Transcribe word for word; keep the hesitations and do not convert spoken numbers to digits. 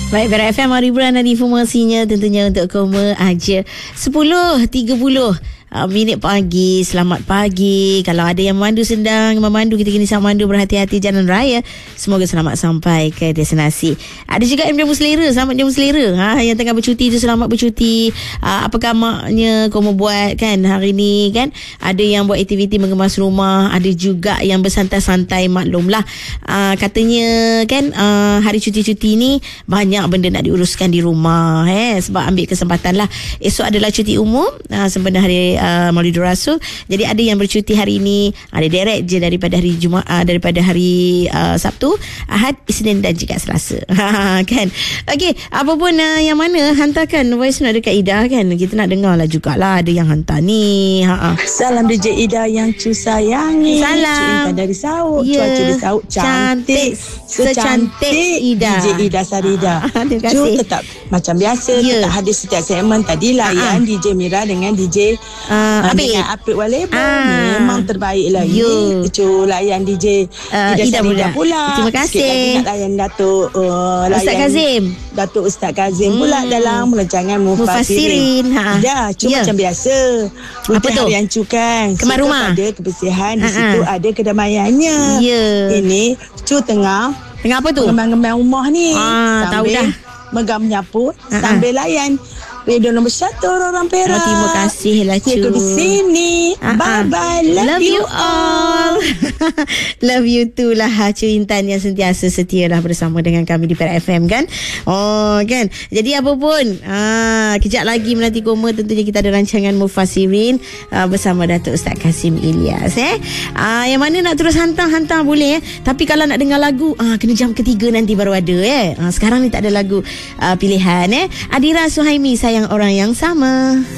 Baik, Vera F M Mariburan dan informasinya tentunya untuk Koma aja. sepuluh tiga puluh Uh, minit pagi. Selamat pagi. Kalau ada yang memandu sedang memandu, kita kini sama mandu, berhati-hati jalan raya. Semoga selamat sampai ke destinasi. Ada juga yang jamu selera. Selamat jamu selera. Ha, yang tengah bercuti tu selamat bercuti. Uh, apakah maknya kau mau buat kan hari ni kan? Ada yang buat aktiviti mengemas rumah, ada juga yang bersantai-santai, maklumlah. Uh, katanya kan uh, hari cuti-cuti ni banyak benda nak diuruskan di rumah eh, sebab ambil kesempatan lah. Esok adalah cuti umum uh, sempena hari Uh, Maulidur Rasul. Jadi ada yang bercuti hari ini, ada direct je daripada hari Jumaat, uh, daripada hari uh, Sabtu, Ahad, Isnin dan juga Selasa. Kan. Okey, apa pun uh, yang mana hantarkan voice note dekat Ida kan. Kita nak dengar lah jugalah ada yang hantar ni. Ha. Salam D J Ida yang cu sayangi. Salam. Cu Intan dari Sauk. Yeah. Cuaca di Sauk cantik. Secantik Ida. D J Ida Sarida. Terima Cu kasih. tetap macam biasa, Yeah. tetap hadir setiap segmen. Tadi layan D J Mira dengan D J Uh, uh, Apik. dengan Apik Walebo. Ah. Memang terbaik lah. You. Ini cu layan D J Uh, Ida Ida Sarida pula. pula. Terima kasih. Sikit lagi nak layan Datuk uh, Ustaz layan Kazim. Datuk Ustaz Kazim Hmm. pula dalam rancangan Mufassirin. Mufassirin. Ha. Ya, cuma Ya. macam biasa. Apa tu? Harian cu kan. Kemar Situ rumah. ada kebersihan, di Ha-ha. situ ada kedamaiannya. Ya. Ini cu tengah Tengah apa tu? pengembangan rumah ni. Ah, tahu sambil dah. megang menyapu, Ha-ha. sambil layan radio nombor satu orang Perak. Oh, terima kasih lah, Cu. Cikgu di sini. Ah, ah. Bye-bye. Love, Love you all. Love you too lah Cu Intan yang sentiasa setia lah bersama dengan kami di Perak F M kan. Oh kan. Jadi apa pun ah, kejap lagi menanti Koma tentunya kita ada rancangan Mufassirin ah, bersama Datuk Ustaz Kasim Ilyas eh. Ah, yang mana nak terus hantar-hantar boleh eh. Tapi kalau nak dengar lagu ah, kena jam ketiga nanti baru ada eh. Ah, sekarang ni tak ada lagu ah, pilihan eh. Adira Suhaimi, Sayang Orang Yang Sama.